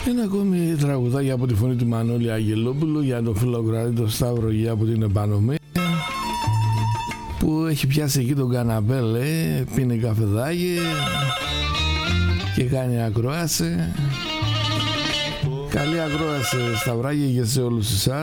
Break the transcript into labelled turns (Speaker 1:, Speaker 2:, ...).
Speaker 1: Ένα ακόμη τραγουδάκι από τη φωνή του Μανώλη Αγγελόπουλου για τον φιλοκράτη τον Σταύρο Γεια από την Επανωμή, που έχει πιάσει εκεί τον καναπέ, πίνει καφεδάκι και κάνει ακρόαση. Καλή ακρόαση, Σταυράκη, και σε όλους εσάς.